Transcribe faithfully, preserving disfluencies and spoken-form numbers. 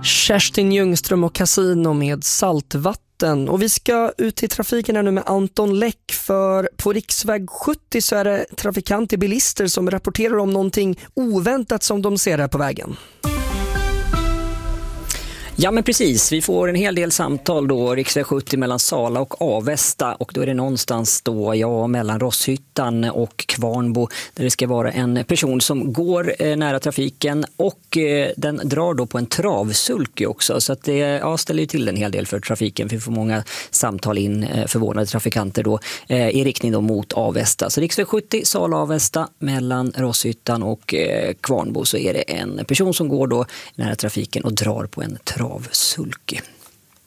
Kerstin Ljungström och Casino med Saltvatten. Och vi ska ut i trafiken här nu med Anton Läck, för på riksväg sjuttio så är det trafikanter, bilister som rapporterar om någonting oväntat som de ser här på vägen. Ja, men precis. Vi får en hel del samtal då, riksväg sjuttio mellan Sala och Avesta, och då är det någonstans då, ja, mellan Rosshyttan och Kvarnbo, där det ska vara en person som går eh, nära trafiken och eh, den drar då på en travsulke också, så att det ja, ställer ju till en hel del för trafiken, för vi får många samtal in, eh, förvånade trafikanter då eh, i riktning då mot Avesta. Så riksväg sjuttio, Sala Avesta, mellan Rosshyttan och eh, Kvarnbo, så är det en person som går då nära trafiken och drar på en travsulke.